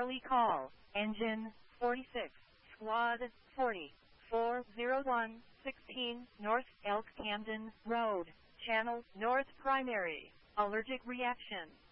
Daily Call, Engine 46, Squad 40, 401, 16, North Elk Camden Road, Channel North Primary, allergic reaction.